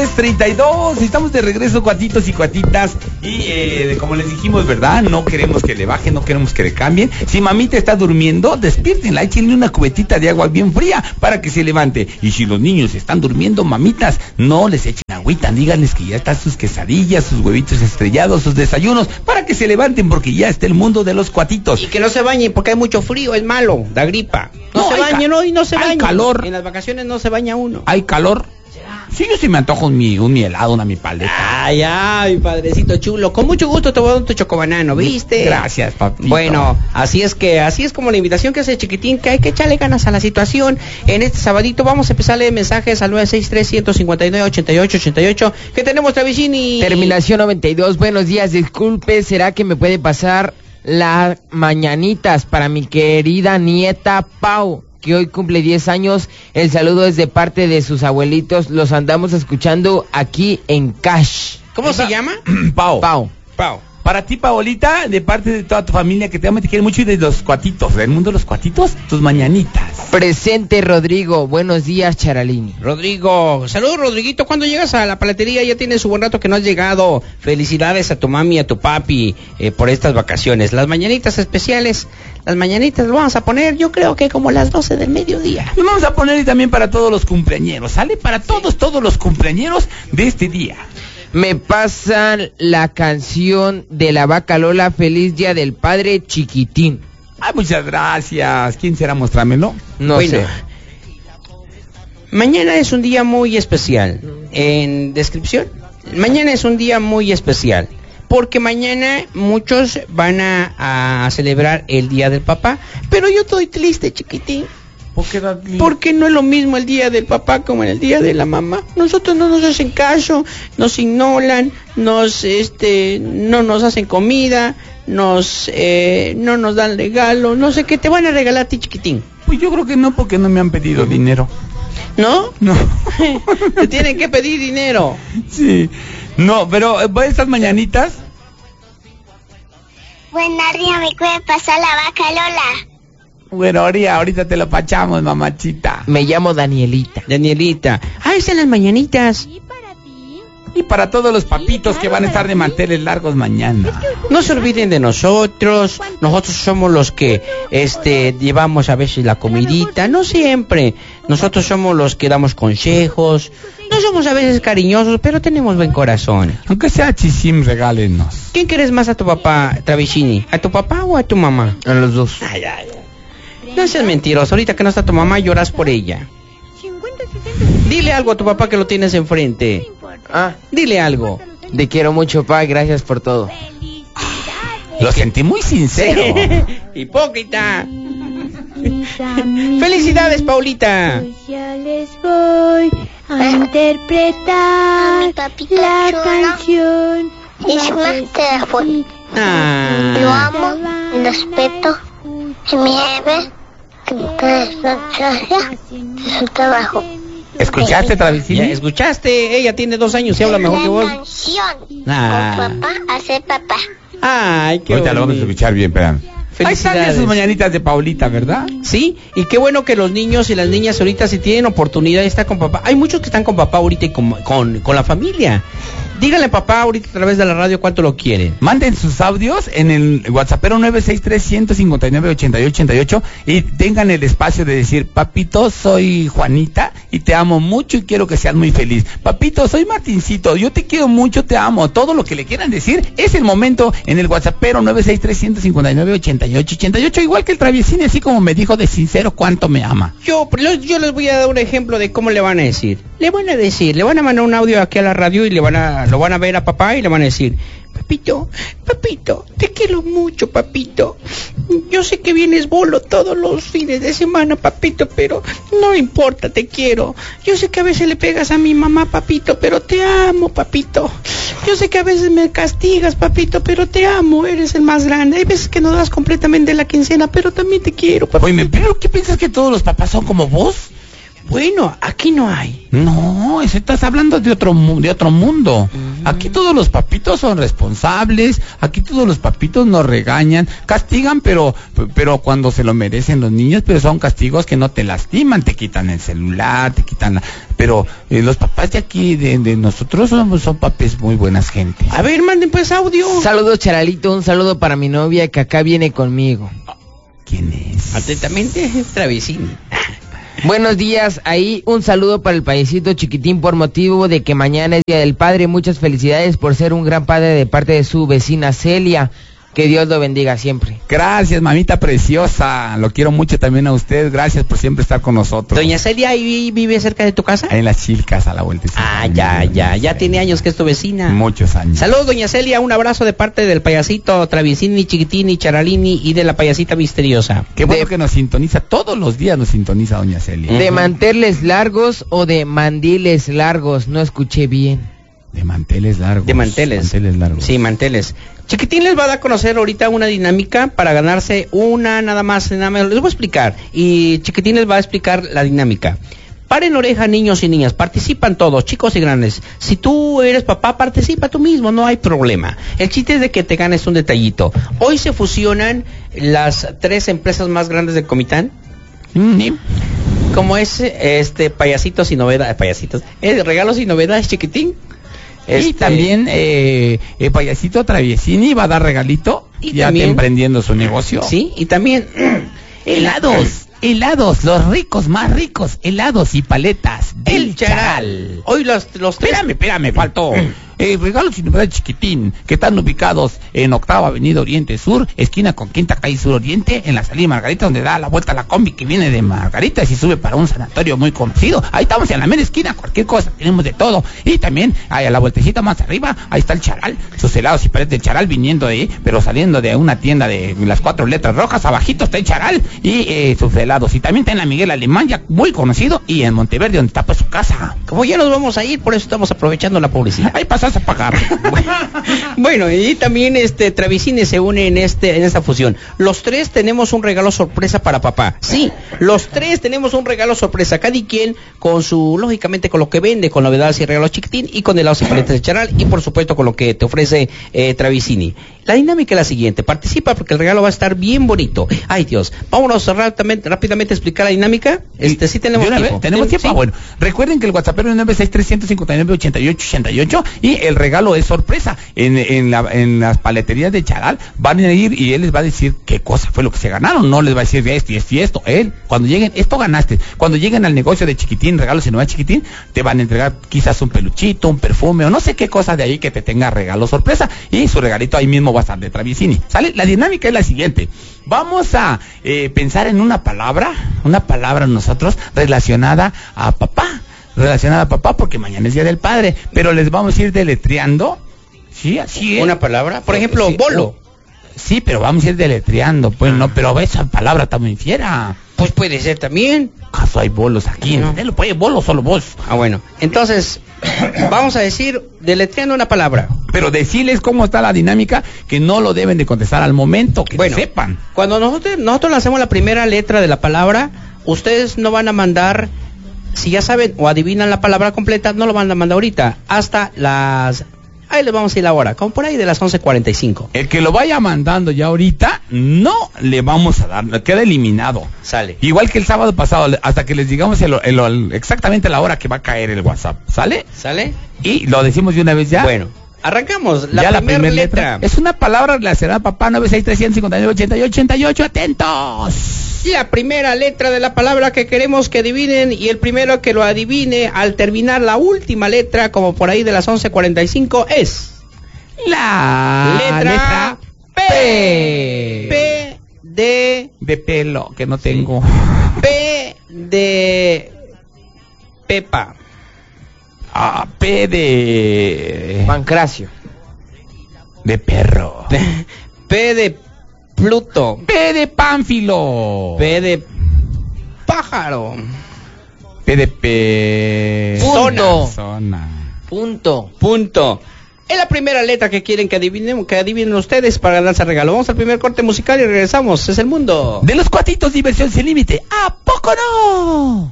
10:32, estamos de regreso, cuatitos y cuatitas. Y como les dijimos, ¿verdad? No queremos que le bajen, no queremos que le cambien. Si mamita está durmiendo, despiértenla, échenle una cubetita de agua bien fría para que se levante. Y si los niños están durmiendo, mamitas, no les echen agüita, díganles que ya están sus quesadillas, sus huevitos estrellados, sus desayunos, para que se levanten, porque ya está el mundo de los cuatitos. Y que no se bañen porque hay mucho frío, es malo, da gripa. No se bañen hoy, no se bañen. Hay calor. En las vacaciones no se baña uno. Hay calor. Sí, yo sí me antojo un mi helado, mi paleta. Ay, padrecito chulo. Con mucho gusto te voy a dar tu chocobanano, ¿viste? Gracias, papito. Bueno, así es como la invitación que hace Chiquitín, que hay que echarle ganas a la situación. En este sabadito vamos a empezarle mensajes al 963-159-8888. ¿Qué tenemos, Travisini? Terminación 92. Buenos días, disculpe, ¿será que me puede pasar las mañanitas para mi querida nieta Pau, que hoy cumple 10 años? El saludo es de parte de sus abuelitos. Los andamos escuchando aquí en Cash. ¿Cómo se llama? Pau. Pau. Para ti, Paolita, de parte de toda tu familia que te ama y te quiere mucho, y de los cuatitos, del mundo de los cuatitos, tus mañanitas. Presente, Rodrigo. Buenos días, Charalini. Rodrigo, saludos, Rodriguito. ¿Cuándo llegas a la paletería? Ya tienes un buen rato que no has llegado. Felicidades a tu mami y a tu papi por estas vacaciones. Las mañanitas especiales, las mañanitas lo vamos a poner, yo creo que como las 12 del mediodía. Lo vamos a poner y también para todos los cumpleañeros, ¿sale? Para todos los cumpleañeros de este día. Me pasan la canción de la Vaca Lola, Feliz Día del Padre, Chiquitín. Ay, muchas gracias. ¿Quién será? Mostrámelo. No sé. Mañana es un día muy especial. En descripción, mañana es un día muy especial, porque mañana muchos van a celebrar el Día del Papá. Pero yo estoy triste, Chiquitín. Porque no es lo mismo el día del papá como el día de la mamá. Nosotros no nos hacen caso, nos ignoran, no nos hacen comida, no nos dan regalo, no sé qué te van a regalar a ti, Chiquitín. Pues yo creo que no, porque no me han pedido dinero. ¿No? No. Te tienen que pedir dinero. Sí. No, pero estas mañanitas. Buenos días, ¿me puede pasar la Vaca Lola? Bueno, ahorita te lo pachamos, mamachita. Me llamo Danielita. Ah, están las mañanitas. Y para todos los papitos que van a estar de manteles largos mañana. No se olviden de nosotros. Nosotros somos los que llevamos a veces la comidita. No siempre. Nosotros somos los que damos consejos. No somos a veces cariñosos, pero tenemos buen corazón. Aunque sea chisim, regálenos. ¿Quién quieres más a tu papá, Travisini? ¿A tu papá o a tu mamá? A los dos. Ay. No seas mentiroso, ahorita que no está tu mamá lloras por ella. Dile algo a tu papá que lo tienes enfrente. Dile algo. Te quiero mucho, pa, gracias por todo. Lo sentí muy sincero. Hipócrita. Felicidades, Paulita. Ya les voy a interpretar la canción. Isma, te fue. Lo amo, lo respeto, y me debe de su trabajo. ¿Escuchaste, Travisini? ¿Ya escuchaste? Ella tiene 2 años y habla mejor que vos. La canción. Con papá, hacer papá. Ay, qué ahorita lo vamos a escuchar bien, espérame. Ahí están ya sus mañanitas de Paulita, ¿verdad? Sí, y qué bueno que los niños y las niñas ahorita si tienen oportunidad de estar con papá. Hay muchos que están con papá ahorita y con la familia. Díganle a papá ahorita a través de la radio cuánto lo quieren. Manden sus audios en el WhatsAppero 963-159-8888 y tengan el espacio de decir: papito, soy Juanita y te amo mucho y quiero que seas muy feliz. Papito, soy Martincito, yo te quiero mucho, te amo. Todo lo que le quieran decir es el momento en el WhatsAppero 963-159-8888, igual que el Travisini, así como me dijo de sincero cuánto me ama. Yo les voy a dar un ejemplo de cómo le van a decir. Le van a mandar un audio aquí a la radio y lo van a ver a papá y le van a decir: papito, te quiero mucho, papito. Yo sé que vienes bolo todos los fines de semana, papito, pero no importa, te quiero. Yo sé que a veces le pegas a mi mamá, papito, pero te amo, papito. Yo sé que a veces me castigas, papito, pero te amo, eres el más grande. Hay veces que no das completamente la quincena, pero también te quiero, papito. Oye, ¿pero qué piensas, que todos los papás son como vos? Bueno, aquí no hay. No, eso estás hablando de otro mundo. Aquí todos los papitos son responsables, aquí todos los papitos nos regañan, castigan, pero cuando se lo merecen los niños, pero son castigos que no te lastiman, te quitan el celular, te quitan pero los papás de aquí, de nosotros, son papás muy buenas gente. A ver, manden pues audio. Saludos, Charalito, un saludo para mi novia que acá viene conmigo. ¿Quién es? Atentamente, Travisini. Buenos días, ahí un saludo para el payasito chiquitín por motivo de que mañana es Día del Padre. Muchas felicidades por ser un gran padre de parte de su vecina Celia. Que Dios lo bendiga siempre. Gracias, mamita preciosa. Lo quiero mucho también a usted. Gracias por siempre estar con nosotros. Doña Celia, ¿ahí vive cerca de tu casa? En las Chilcas, a la vueltecita. Ya tiene años que es tu vecina. Muchos años. Saludos, doña Celia, un abrazo de parte del payasito Travisini, Chiquitini, Charalini y de la payasita misteriosa. Qué bueno que nos sintoniza, todos los días nos sintoniza doña Celia. ¿De manteles largos o de mandiles largos? No escuché bien. De manteles largos. De manteles. Manteles largos. Sí, manteles. Chiquitín les va a dar a conocer ahorita una dinámica para ganarse nada más. Les voy a explicar. Y Chiquitín les va a explicar la dinámica. Paren oreja, niños y niñas. Participan todos, chicos y grandes. Si tú eres papá, participa tú mismo, no hay problema. El chiste es de que te ganes un detallito. Hoy se fusionan las 3 empresas más grandes del Comitán. Como es Payasitos y Novedades. Regalos y Novedades, Chiquitín. Y también payasito Travisini va a dar regalito, y ya también, emprendiendo su negocio. Sí, y también helados, los ricos, más ricos, helados y paletas del Charal. Hoy los Espérame, faltó. Regalos y Novedades Chiquitín, que están ubicados en 8ª Avenida Oriente Sur, esquina con 5ª Calle Sur Oriente, en la salida de Margarita, donde da la vuelta a la combi que viene de Margarita y se sube para un sanatorio muy conocido. Ahí estamos en la mera esquina, cualquier cosa, tenemos de todo. Y también a la vueltecita más arriba, ahí está el Charal, sus helados y paletas del Charal viniendo de ahí, pero saliendo de una tienda de las 4 letras rojas, abajito está el Charal y sus helados. Y también está en la Miguel Alemán, ya muy conocido, y en Monteverde, donde está pues su casa. Como ya nos vamos a ir, por eso estamos aprovechando la publicidad. Ahí pasas a pagar. Bueno, y también Travisini se une en esta fusión. Los 3 tenemos un regalo sorpresa para papá. Sí, los 3 tenemos un regalo sorpresa, cada quien con lógicamente con lo que vende, con Novedades y Regalos Chiquitín, y con helados y paletas de Charal, y por supuesto con lo que te ofrece Travisini. La dinámica es la siguiente: participa porque el regalo va a estar bien bonito. Ay Dios, vámonos rápidamente a explicar la dinámica. Sí tenemos tiempo. Tenemos tiempo. ¿Sí? Bueno, recuerden que el WhatsApp es 963598888 y el regalo es sorpresa. En las paleterías de Charal van a ir y él les va a decir qué cosa fue lo que se ganaron. No les va a decir esto y esto y esto. Él, cuando lleguen, esto ganaste. Cuando lleguen al negocio de Chiquitín, Regalos y Novedades Chiquitín, te van a entregar quizás un peluchito, un perfume o no sé qué cosa de ahí que te tenga regalo sorpresa, y su regalito ahí mismo va a estar de Travisini. ¿Sale? La dinámica es la siguiente. Vamos a pensar en una palabra nosotros relacionada a papá, porque mañana es Día del Padre, pero les vamos a ir deletreando. Sí, así es. Una palabra, por ejemplo, sí, bolo. Sí, pero vamos a ir deletreando, pues no, pero esa palabra está muy fiera. Pues puede ser también. ¿Acaso hay bolos aquí? No. ¿No puede bolo solo vos? Ah, bueno. Entonces, vamos a decir deletreando una palabra. Pero decirles cómo está la dinámica, que no lo deben de contestar al momento, que sepan. Cuando nosotros lancemos la primera letra de la palabra, ustedes no van a mandar, si ya saben o adivinan la palabra completa, no lo van a mandar ahorita, hasta las... Ahí les vamos a ir ahora, como por ahí de las 11:45. El que lo vaya mandando ya ahorita, no le vamos a dar, queda eliminado. Sale. Igual que el sábado pasado, hasta que les digamos exactamente la hora que va a caer el WhatsApp. ¿Sale? ¿Sale? Y lo decimos de una vez ya. Bueno, arrancamos. La primera letra. Es una palabra relacionada a papá. 963598888. ¡Atentos! La primera letra de la palabra que queremos que adivinen, y el primero que lo adivine al terminar la última letra, como por ahí de las 11:45, es la letra P. P de pelo, que no tengo. P de Pepa. P de Pancracio. De perro. P de Pluto. P de Pánfilo. P de pájaro. P de Zona. Punto. Es la primera letra que quieren que adivinen ustedes para ganarse regalo. Vamos al primer corte musical y regresamos. Es el mundo de los cuatitos, diversión sin límite. ¿A poco no?